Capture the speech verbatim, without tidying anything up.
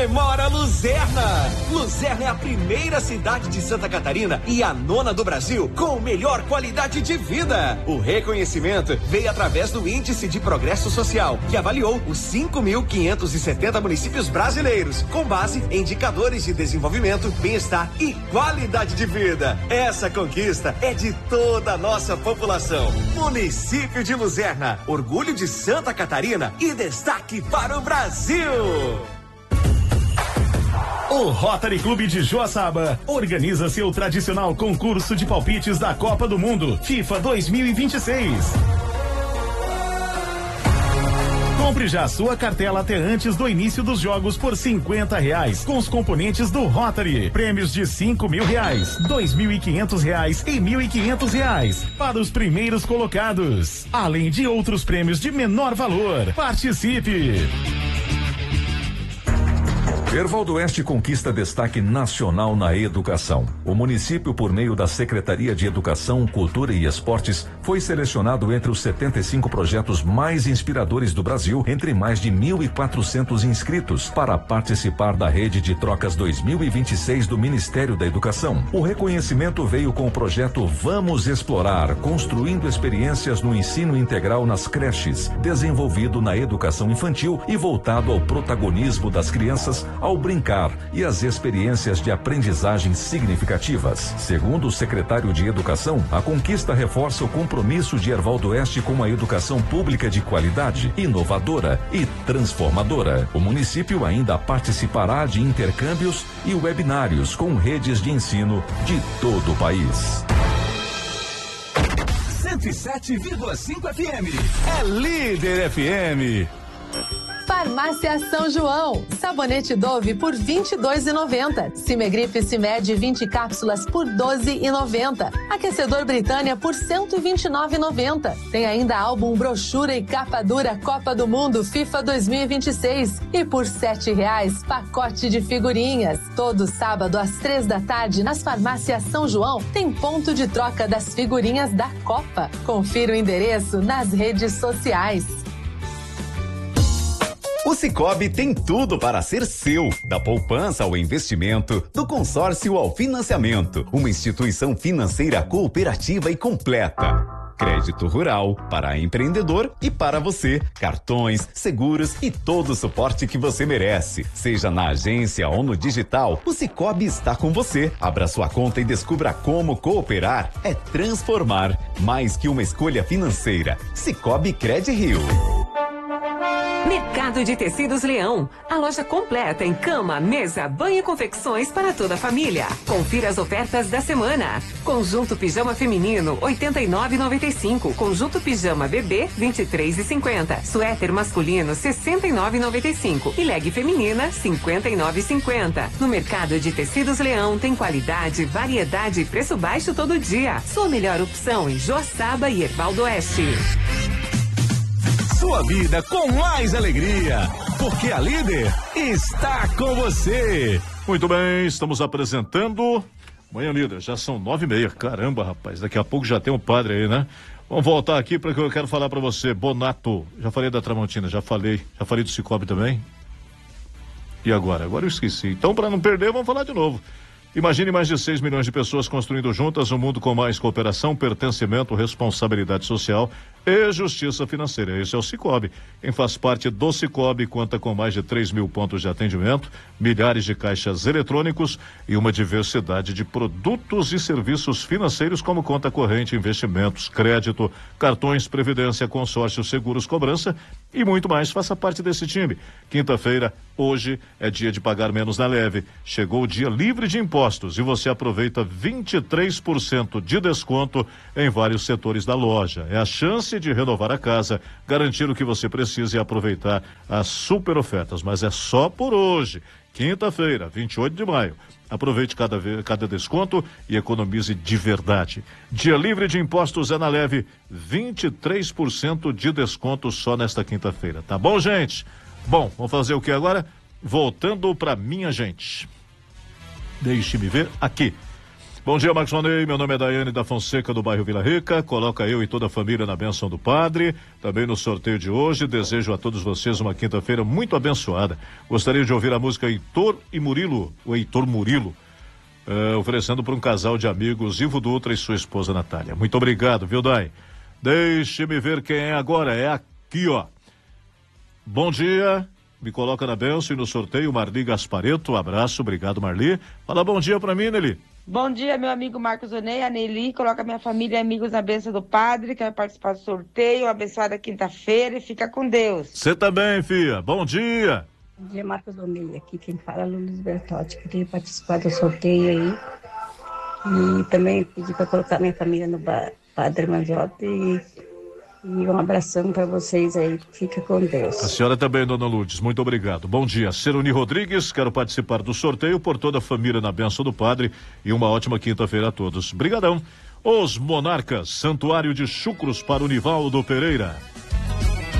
Comemora Luzerna! Luzerna é a primeira cidade de Santa Catarina e a nona do Brasil com melhor qualidade de vida. O reconhecimento veio através do Índice de Progresso Social, que avaliou os cinco mil quinhentos e setenta municípios brasileiros, com base em indicadores de desenvolvimento, bem-estar e qualidade de vida. Essa conquista é de toda a nossa população. Município de Luzerna, orgulho de Santa Catarina e destaque para o Brasil. O Rotary Clube de Joaçaba organiza seu tradicional concurso de palpites da Copa do Mundo FIFA dois mil e vinte e seis. Compre já sua cartela até antes do início dos jogos por cinquenta reais, com os componentes do Rotary. Prêmios de cinco mil reais, dois mil e quinhentos reais e mil e quinhentos reais para os primeiros colocados, além de outros prêmios de menor valor. Participe! Erval do Oeste conquista destaque nacional na educação. O município, por meio da Secretaria de Educação, Cultura e Esportes, foi selecionado entre os setenta e cinco projetos mais inspiradores do Brasil, entre mais de mil e quatrocentos inscritos, para participar da Rede de Trocas dois mil e vinte e seis do Ministério da Educação. O reconhecimento veio com o projeto Vamos Explorar, construindo experiências no ensino integral nas creches, desenvolvido na educação infantil e voltado ao protagonismo das crianças ao brincar e as experiências de aprendizagem significativas. Segundo o secretário de Educação, a conquista reforça o compromisso de Erval do Oeste com a educação pública de qualidade, inovadora e transformadora. O município ainda participará de intercâmbios e webinários com redes de ensino de todo o país. cento e sete vírgula cinco F M. É Líder F M. Farmácia São João, sabonete Dove por vinte e dois reais e noventa centavos. Cimegripe Cimed vinte cápsulas por doze reais e noventa centavos. Aquecedor Britânia por cento e vinte e nove reais e noventa centavos. Tem ainda álbum, brochura e capa dura Copa do Mundo FIFA dois mil e vinte e seis. E por sete reais, pacote de figurinhas. Todo sábado às três da tarde, nas farmácias São João, tem ponto de troca das figurinhas da Copa. Confira o endereço nas redes sociais. O Sicoob tem tudo para ser seu, da poupança ao investimento, do consórcio ao financiamento. Uma instituição financeira cooperativa e completa. Crédito rural, para empreendedor e para você. Cartões, seguros e todo o suporte que você merece. Seja na agência ou no digital, o Sicoob está com você. Abra sua conta e descubra como cooperar é transformar. Mais que uma escolha financeira. Sicoob Cred Rio. Mercado de Tecidos Leão, a loja completa em cama, mesa, banho e confecções para toda a família. Confira as ofertas da semana. Conjunto pijama feminino oitenta e nove reais e noventa e cinco, conjunto pijama bebê vinte e três reais e cinquenta, suéter masculino sessenta e nove reais e noventa e cinco e leg feminina cinquenta e nove reais e cinquenta. No Mercado de Tecidos Leão tem qualidade, variedade e preço baixo todo dia. Sua melhor opção em Joaçaba e Erval do Oeste. Sua vida com mais alegria, porque a Líder está com você. Muito bem, estamos apresentando Manhã Líder, já são nove e meia, caramba rapaz, daqui a pouco já tem um padre aí, né? Vamos voltar aqui para que eu quero falar para você. Bonato, já falei da Tramontina, já falei, já falei do Sicoob também. E agora? Agora eu esqueci, então para não perder vamos falar de novo. Imagine mais de seis milhões de pessoas construindo juntas um mundo com mais cooperação, pertencimento, responsabilidade social e justiça financeira. Esse é o Sicoob. Quem faz parte do Sicoob conta com mais de três mil pontos de atendimento, milhares de caixas eletrônicos e uma diversidade de produtos e serviços financeiros como conta corrente, investimentos, crédito, cartões, previdência, consórcio, seguros, cobrança e muito mais. Faça parte desse time. Quinta-feira, hoje, é dia de pagar menos na Leve. Chegou o dia livre de impostos e você aproveita vinte e três por cento de desconto em vários setores da loja. É a chance de renovar a casa, garantir o que você precisa e aproveitar as super ofertas, mas é só por hoje. Quinta-feira, vinte e oito de maio. Aproveite cada, cada desconto e economize de verdade. Dia livre de impostos é na Leve, vinte e três por cento de desconto só nesta quinta-feira. Tá bom, gente? Bom, vamos fazer o que agora? Voltando para minha gente. Deixe-me ver aqui. Bom dia, Marcos Manei. Meu nome é Daiane da Fonseca, do bairro Vila Rica. Coloca eu e toda a família na bênção do Padre. Também no sorteio de hoje. Desejo a todos vocês uma quinta-feira muito abençoada. Gostaria de ouvir a música Heitor e Murilo, o Heitor Murilo, uh, oferecendo para um casal de amigos, Ivo Dutra e sua esposa Natália. Muito obrigado, viu, Dai? Deixe-me ver quem é agora. É aqui, ó. Bom dia. Me coloca na bênção e no sorteio, Marli Gaspareto. Abraço, obrigado, Marli. Fala bom dia para mim, Nelly. Bom dia, meu amigo Marcos Onei, a Nelly, coloca minha família e amigos na bênção do Padre, que vai participar do sorteio, uma abençoada quinta-feira e fica com Deus. Você também, filha, bom dia. Bom dia, Marcos Onei, aqui quem fala é Luiz Bertotti, que tem participado do sorteio aí, e também pedi para colocar minha família no Padre Mangiota e... E um abração para vocês aí, fica com Deus. A senhora também, dona Lourdes, muito obrigado. Bom dia, Seruni Rodrigues, quero participar do sorteio por toda a família na bênção do Padre e uma ótima quinta-feira a todos. Brigadão. Os Monarcas, Santuário de Chucros para o Nivaldo Pereira.